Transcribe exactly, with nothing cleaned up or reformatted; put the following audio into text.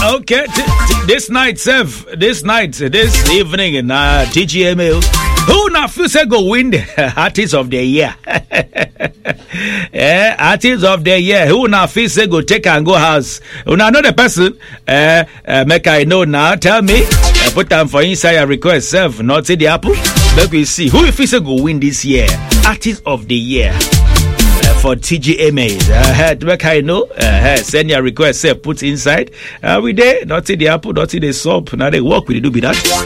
Okay, t- t- this night, Sev, this night, this evening in uh, T G M A, who now feel say go win the artist of the year? eh, artist of the year. Who now feel say go take and go house? Who now know the person? Uh, uh, make I know now. Tell me. Uh, put time for inside your request, Sev. Not say the apple. Let me see who feel say go win this year. Artist of the year. For T G M As, uh, make I know. Uh, send your request, say, put inside. Uh, we there, not see the apple, not see the soap. Now they work with it, do be that.